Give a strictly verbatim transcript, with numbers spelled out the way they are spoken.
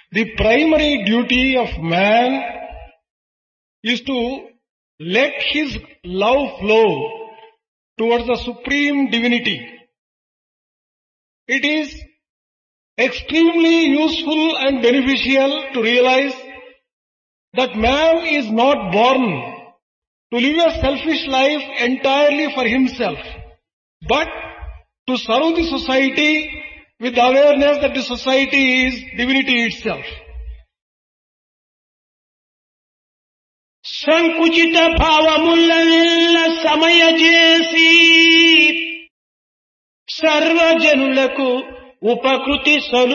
The primary duty of man is to let his love flow towards the Supreme Divinity. It is extremely useful and beneficial to realize that man is not born to live a selfish life entirely for himself, but to serve the society with the awareness that the society is divinity itself. సంకుచిత భావములనెల్ల సమయజేసి సర్వజనులకు ఉపకృతి